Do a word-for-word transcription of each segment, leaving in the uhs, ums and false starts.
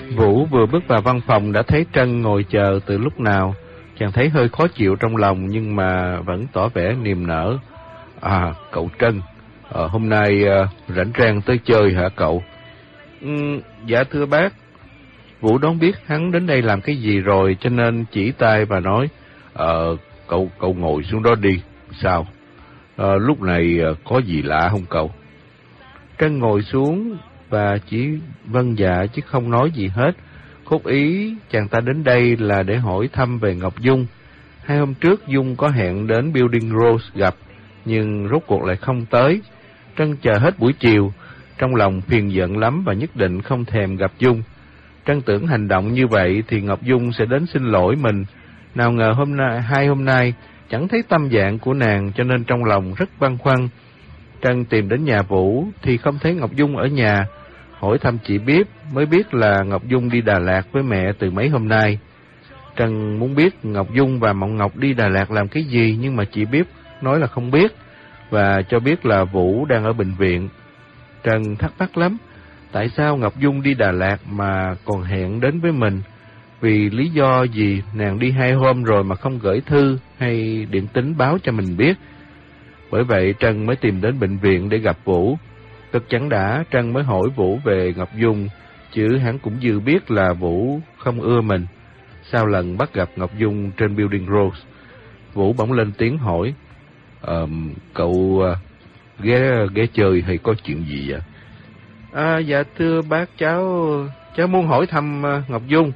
Vũ vừa bước vào văn phòng đã thấy Trân ngồi chờ từ lúc nào. Chàng thấy hơi khó chịu trong lòng nhưng mà vẫn tỏ vẻ niềm nở. À, cậu Trân, à, hôm nay à, rảnh rang tới chơi hả cậu? Ừ, dạ thưa bác. Vũ đoán biết hắn đến đây làm cái gì rồi cho nên chỉ tay và nói, Ờ, cậu cậu ngồi xuống đó đi. Sao? À, lúc này à, có gì lạ không cậu? Trân ngồi xuống và chỉ vâng dạ chứ không nói gì hết. Cốt ý chàng ta đến đây là để hỏi thăm về Ngọc Dung. Hai hôm trước Dung có hẹn đến Building Rose gặp, nhưng rốt cuộc lại không tới. Trân chờ hết buổi chiều, trong lòng phiền giận lắm và nhất định không thèm gặp Dung. Trân tưởng hành động như vậy thì Ngọc Dung sẽ đến xin lỗi mình. Nào ngờ hôm nay, hai hôm nay chẳng thấy tâm dạng của nàng cho nên trong lòng rất băn khoăn. Trân tìm đến nhà Vũ thì không thấy Ngọc Dung ở nhà. Hỏi thăm chị biết mới biết là Ngọc Dung đi Đà Lạt với mẹ từ mấy hôm nay. Trân muốn biết Ngọc Dung và Mộng Ngọc đi Đà Lạt làm cái gì, nhưng mà chị biết nói là không biết và cho biết là Vũ đang ở bệnh viện. Trân thắc mắc lắm, tại sao Ngọc Dung đi Đà Lạt mà còn hẹn đến với mình? Vì lý do gì nàng đi hai hôm rồi mà không gửi thư hay điện tín báo cho mình biết? Bởi vậy Trân mới tìm đến bệnh viện để gặp Vũ. Cực chẳng đã, Trân mới hỏi Vũ về Ngọc Dung, chứ hắn cũng dư biết là Vũ không ưa mình. Sau lần bắt gặp Ngọc Dung trên Building Rose, Vũ bỗng lên tiếng hỏi, ờ, cậu uh, ghé, ghé chơi hay có chuyện gì vậy? À, dạ thưa bác, cháu cháu muốn hỏi thăm uh, Ngọc Dung.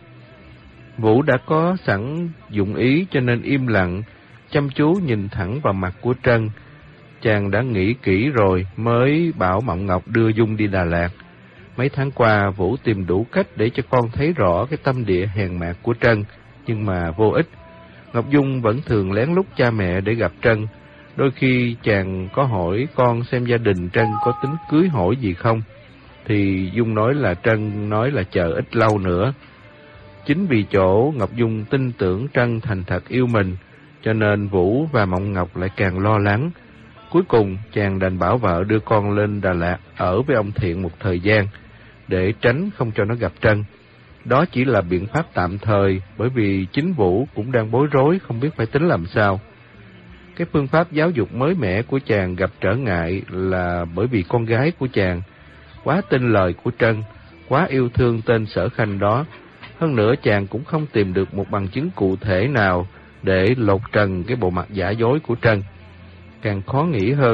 Vũ đã có sẵn dụng ý cho nên im lặng, chăm chú nhìn thẳng vào mặt của Trân. Chàng đã nghĩ kỹ rồi mới bảo Mộng Ngọc đưa Dung đi Đà Lạt. Mấy tháng qua Vũ tìm đủ cách để cho con thấy rõ cái tâm địa hèn mạt của Trân, nhưng mà vô ích. Ngọc Dung vẫn thường lén lút cha mẹ để gặp Trân. Đôi khi chàng có hỏi con xem gia đình Trân có tính cưới hỏi gì không, thì Dung nói là Trân nói là chờ ít lâu nữa. Chính vì chỗ Ngọc Dung tin tưởng Trân thành thật yêu mình, cho nên Vũ và Mộng Ngọc lại càng lo lắng. Cuối cùng chàng đành bảo vợ đưa con lên Đà Lạt ở với ông Thiện một thời gian, để tránh không cho nó gặp Trân. Đó chỉ là biện pháp tạm thời, bởi vì chính Vũ cũng đang bối rối không biết phải tính làm sao. Cái phương pháp giáo dục mới mẻ của chàng gặp trở ngại là bởi vì con gái của chàng quá tin lời của Trân, quá yêu thương tên Sở Khanh đó. Hơn nữa chàng cũng không tìm được một bằng chứng cụ thể nào để lột trần cái bộ mặt giả dối của Trân. Càng khó nghĩ hơn